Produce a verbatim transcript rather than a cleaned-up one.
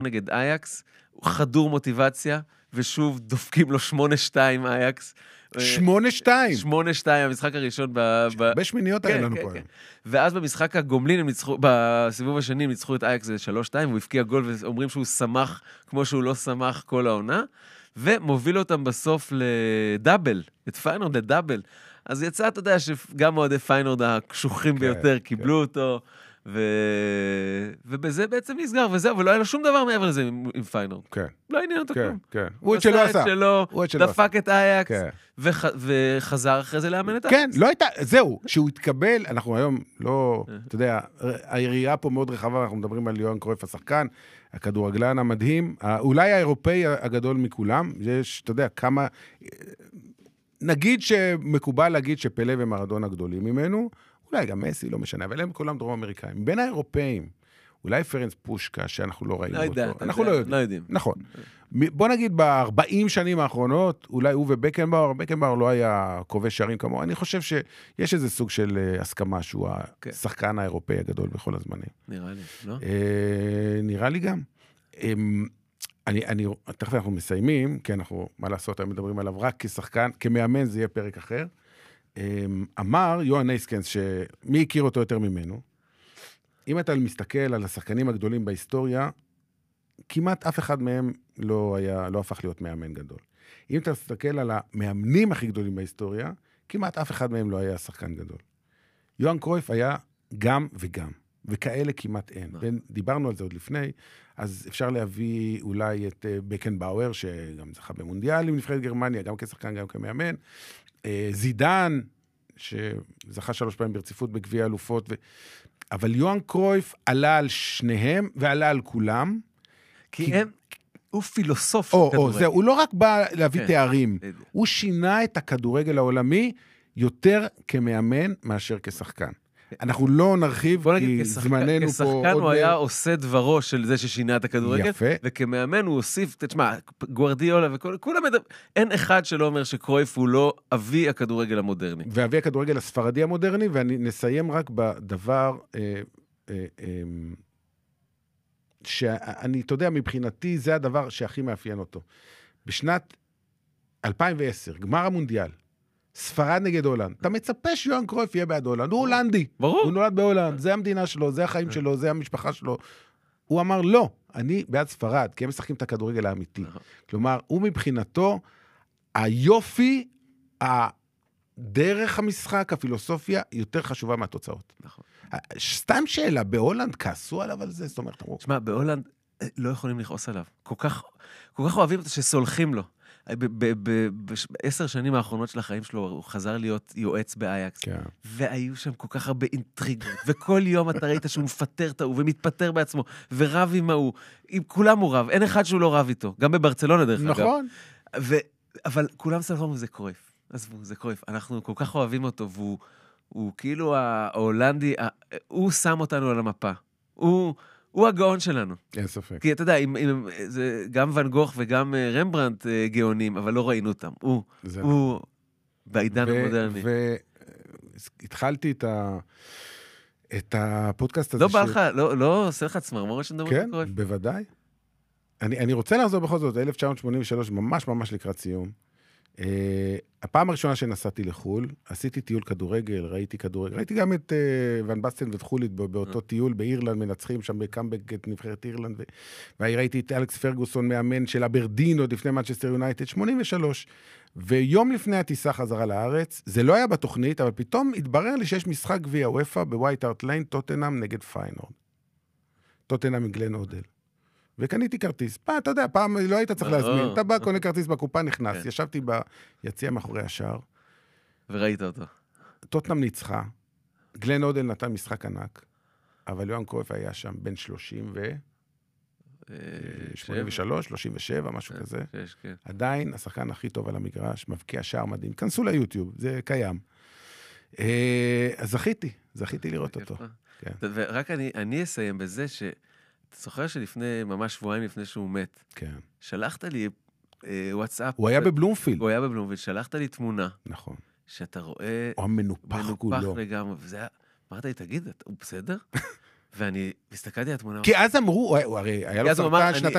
נגד אייקס, הוא חדור מוטיבציה, ושוב דופקים לו שמונה שתיים אייקס. שמונה שתיים? שמונה שתיים, המשחק הראשון. הרבה שמיניות היה לנו פה. ואז במשחק הגומלין, הם ניצחו, בסיבוב השני, הם ניצחו את אייקס שלוש שתיים, הוא הפקיע גול, ואומרים שהוא שמח כמו שהוא לא שמח כל העונה, ומוביל אותם בסוף לדאבל, את פיינורד לדאבל. אז יצא, אתה יודע, שגם אוהדי פיינורד הקשוחים ביותר קיבלו אותו, ובזה בעצם נסגר, וזהו, ולא היה לו שום דבר מעבר לזה עם פיינורד. לא עניין אותו כלום. הוא את שלא עשה. הוא דפק את אייקס, וחזר אחרי זה לאמן את אייקס. כן, לא הייתה, זהו, שהוא התקבל, אנחנו היום לא, אתה יודע, היריעה פה מאוד רחבה, אנחנו מדברים על יוהאן קרויף השחקן, הכדורגלן המדהים, אולי האירופאי הגדול מכולם, יש, אתה יודע, כמה, נגיד שמקובל להגיד שפלה ומרדונה גדולים ממנו, אולי גם מסי, לא משנה, אבל הם כולם דרום אמריקאים. בין האירופאים, אולי פרנס פושקה, שאנחנו לא ראינו אותו. אנחנו לא יודעים. נכון. בוא נגיד, ב-ארבעים שנים האחרונות, אולי הוא ובקנבאואר, בקנבאואר לא היה כובש שערים כמוהו. אני חושב שיש איזה סוג של הסכמה, שהוא השחקן האירופאי הגדול בכל הזמנים. נראה לי, לא? נראה לי גם. אני, אני, תכף אנחנו מסיימים, כי אנחנו, מה לעשות, הם מדברים עליו רק כשחקן, כמאמן זה יהיה פרק אחר. אמר יוהאן נייסקנס, שמי הכיר אותו יותר ממנו, אם אתה מסתכל על השחקנים הגדולים בהיסטוריה, כמעט אף אחד מהם לא היה, לא הפך להיות מאמן גדול. אם אתה מסתכל על המאמנים הכי גדולים בהיסטוריה, כמעט אף אחד מהם לא היה שחקן גדול. יוהאן קרויף היה גם וגם, וכאלה כמעט אין. דיברנו על זה עוד לפני, אז אפשר להביא אולי את בקנבאואר, שגם זכה במונדיאל עם נבחרת גרמניה, גם כשחקן, גם כמאמן, זידן, שזכה שלוש פעמים ברציפות בגביע אלופות, ו... אבל יוהאן קרויף עלה על שניהם, ועלה על כולם. כי, כי... הם, הוא פילוסוף. או, או, זה, הוא לא רק בא להביא כן. תארים, הוא שינה את הכדורגל העולמי יותר כמאמן מאשר כשחקן. אנחנו לא נרחיב, כי זמננו פה... כשחקן הוא היה עושה דברו של זה ששינה את הכדורגל, יפה. וכמאמן הוא הוסיף, תשמע, גוארדיולה וכל, כולם מדבר, אין אחד שלא אומר שקרויף הוא לא אבי הכדורגל המודרני. ואבי הכדורגל הספרדי המודרני, ואני נסיים רק בדבר, אה, אה, אה, שאני, אתה יודע, מבחינתי, זה הדבר שהכי מאפיין אותו. בשנת אלפיים ועשר, גמר המונדיאל, ספרד נגד הולנד. אתה מצפה שיוהאן קרויף יהיה בעד הולנד. הוא הולנדי. ברור. הוא נולד בהולנד. זה המדינה שלו, זה החיים שלו, זה המשפחה שלו. הוא אמר, לא, אני בעד ספרד, כי הם משחקים את הכדורגל האמיתי. כלומר, הוא מבחינתו, היופי, הדרך המשחק, הפילוסופיה, יותר חשובה מהתוצאות. נכון. סתם שאלה, בהולנד כעסו עליו על זה? זאת אומרת, אמרו. תשמע, בהולנד לא יכולים לכעוס עליו. כל כך, כל כך אוהבים אותו שסולחים לו. בעשר שנים האחרונות של החיים שלו, הוא חזר להיות יועץ באייקס, והיו שם כל כך הרבה אינטריגות, וכל יום אתה ראית שהוא מפטר את ההוא, ומתפטר בעצמו, ורב עם ההוא, עם כולם הוא רב, אין אחד שהוא לא רב איתו, גם בברצלונה דרך אגב. נכון. אבל כולם סלחו, זה קרויף, עזבו, זה קרויף, אנחנו כל כך אוהבים אותו, והוא כאילו ההולנדי, הוא שם אותנו על המפה, הוא... הוא הגאון שלנו. אין ספק. כי אתה יודע, אם, אם, זה גם ון גוך וגם רמברנדט גאונים, אבל לא ראינו אותם. הוא, הוא בעידן ו- המודרני. והתחלתי את, ה- את הפודקאסט הזה. לא בא לך, לא, לא עושה לך צמרמורת שנדבר כן, בוודאי. אני, אני רוצה לחזור בכל זאת, אלף תשע מאות שמונים ושלוש, ממש ממש לקראת סיום. Uh, הפעם הראשונה שנסעתי לחול, עשיתי טיול כדורגל, ראיתי כדורגל, ראיתי גם את uh, ון בסטן ודחולית באותו טיול באירלנד, מנצחים שם בקאמבק את נבחרת אירלנד, ו... וראיתי את אלכס פרגוסון, מאמן של אברדין, עוד לפני מנצ'סטר יונייטד, שמונים ושלוש, ויום לפני הטיסה חזרה לארץ, זה לא היה בתוכנית, אבל פתאום התברר לי שיש משחק גביע וופא בווייט הארט ליין, טוטנהאם נגד פיינורד. טוטנהאם מגלן אודל. וקניתי כרטיס. פעם, אתה יודע, פעם לא היית צריך להזמין. אתה בא, קונה כרטיס בקופה, נכנס. ישבתי ביציע מאחורי השער. וראית אותו. טוטנהאם ניצחה. גלן אודל נתן משחק ענק. אבל יוהאן קרויף היה שם בין שלושים ו... שמונים ושלוש, שלושים ושבע, משהו כזה. עדיין, השחקן הכי טוב על המגרש, מבקיע שער מדהים. כנסו ליוטיוב, זה קיים. אז זכיתי, זכיתי לראות אותו. ורק אני אסיים בזה ש... אתה זוכר שלפני, ממש שבועיים לפני שהוא מת, כן. שלחת לי אה, וואטסאפ. הוא היה בבלומפילד. הוא היה בבלומפילד, שלחת לי תמונה. נכון. שאתה רואה... הוא המנופח כולו. מנופח לגמרי, וזה היה... אמרת לי, תגיד, הוא בסדר? ואני הסתכלתי על התמונה. כי אז אמרו, הוא הרי היה לו סרטן שנתיים